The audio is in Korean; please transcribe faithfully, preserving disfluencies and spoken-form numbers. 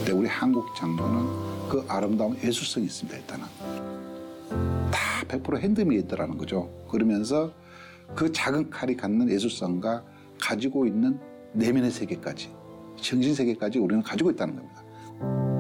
근데 우리 한국 장도는 그 아름다운 예술성이 있습니다. 일단은 다 백 퍼센트 핸드메이드라는 거죠. 그러면서 그 작은 칼이 갖는 예술성과 가지고 있는 내면의 세계까지, 정신 세계까지 우리는 가지고 있다는 겁니다.